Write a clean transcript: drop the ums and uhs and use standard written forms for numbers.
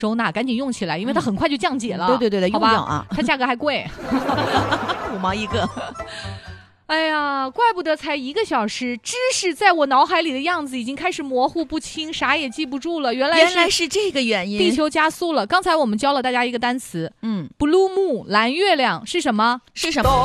收纳，赶紧用起来，因为它很快就降解了。 对，用掉啊， 它价格还贵 5毛一个。 哎呀，怪不得才1个小时，知识在我脑海里的样子已经开始模糊不清，啥也记不住了。原来是这个原因， 地球加速了。刚才我们教了大家一个单词，blue moon 蓝月亮是什么？